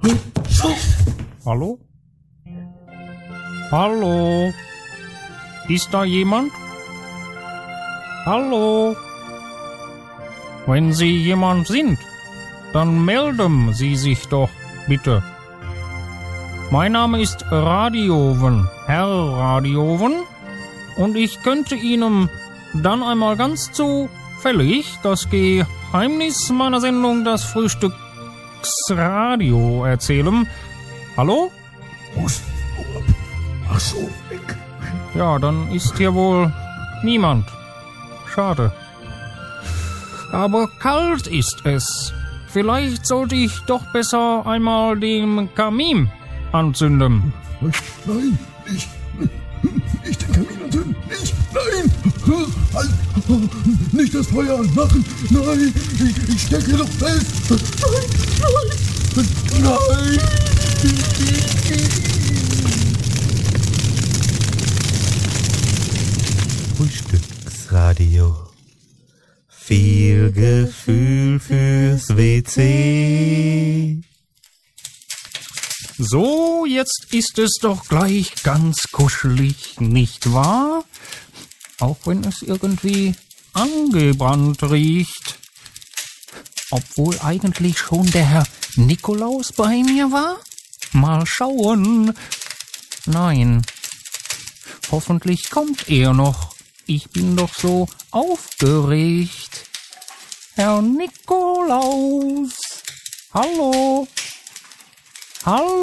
Hallo? Hallo? Ist da jemand? Hallo? Wenn Sie jemand sind, dann melden Sie sich doch, bitte. Mein Name ist Radioven, Herr Radioven, und ich könnte Ihnen dann einmal ganz zufällig das Geheimnis meiner Sendung, das Frühstücksradio, erzählen. Hallo? Ach so, weg. Ja, dann ist hier wohl niemand. Schade. Aber kalt ist es. Vielleicht sollte ich doch besser einmal den Kamin anzünden. Nein, nicht den Kamin anzünden. Nein. Halt. Nicht das Feuer anmachen. Nein, ich stecke doch fest. Nein. Frühstücksradio. Viel Gefühl fürs WC. So, jetzt ist es doch gleich ganz kuschelig, nicht wahr? Auch wenn es irgendwie angebrannt riecht. Obwohl eigentlich schon der Herr Nikolaus bei mir war? Mal schauen. Nein. Hoffentlich kommt er noch. Ich bin doch so aufgeregt. Herr Nikolaus. Hallo. Hallo.